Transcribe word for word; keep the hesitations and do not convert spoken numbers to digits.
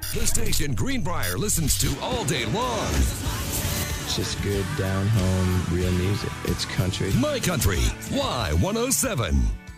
The station Greenbrier listens to all day long. It's just good, down-home, real music. It's country. My Country, Y one oh seven.